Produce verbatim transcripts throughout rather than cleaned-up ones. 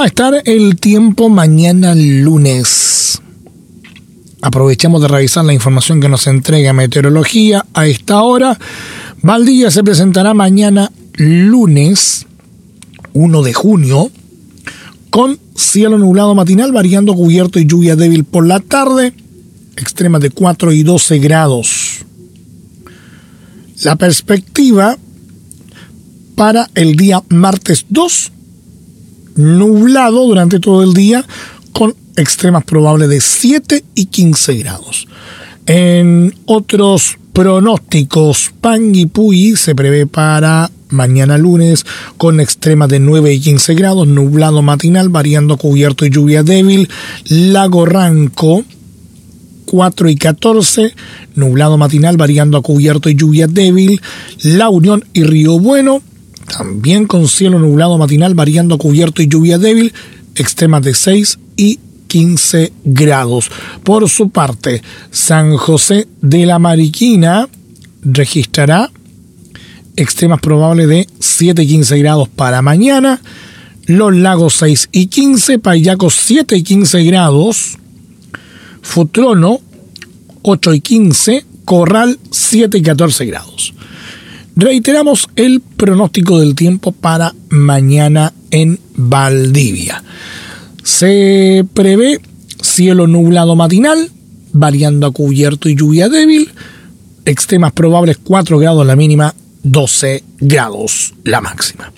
va a estar el tiempo mañana lunes? Aprovechamos de revisar la información que nos entrega Meteorología a esta hora. Valdivia se presentará mañana lunes uno de junio con cielo nublado matinal, variando cubierto y lluvia débil por la tarde, extremas de cuatro y doce grados. La perspectiva para el día martes dos, nublado durante todo el día con extremas probables de siete y quince grados. En otros pronósticos, Panguipulli se prevé para mañana lunes con extremas de nueve y quince grados, nublado matinal, variando cubierto y lluvia débil. Lago Ranco, cuatro y catorce, nublado matinal, variando a cubierto y lluvia débil. La Unión y Río Bueno, también con cielo nublado matinal, variando a cubierto y lluvia débil, extremas de seis y quince grados. Por su parte, San José de la Mariquina registrará extremas probables de siete y quince grados para mañana. Los Lagos seis y quince, Payaco siete y quince grados, Futrono ocho y quince, Corral siete y catorce grados. Reiteramos el pronóstico del tiempo para mañana en Valdivia. Se prevé cielo nublado matinal, variando a cubierto y lluvia débil, extremas probables cuatro grados la mínima, doce grados la máxima.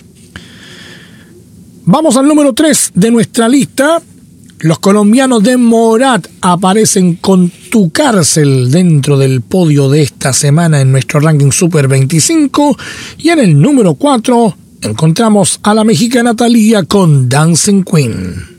Vamos al número tres de nuestra lista. Los colombianos de Morat aparecen con Tu Cárcel dentro del podio de esta semana en nuestro ranking Super veinticinco. Y en el número cuatro encontramos a la mexicana Thalía con Dancing Queen.